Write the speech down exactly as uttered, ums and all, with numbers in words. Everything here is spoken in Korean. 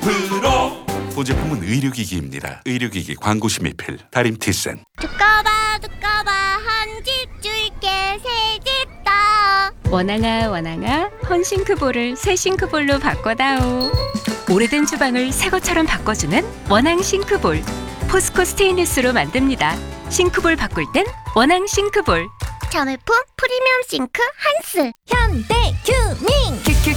프로. 본 제품은 의료기기입니다. 의료기기 광고 심의필 다림 티센. 두꺼봐 두꺼봐 한 집 줄게 세 집 다. 원앙아 원앙아 헌싱크볼을 새 싱크볼로 바꿔다오. 오래된 주방을 새 것처럼 바꿔주는 원앙 싱크볼. 포스코 스테인리스로 만듭니다. 싱크볼 바꿀 땐 원앙 싱크볼. 자매품 프리미엄 싱크 한스. 현대규민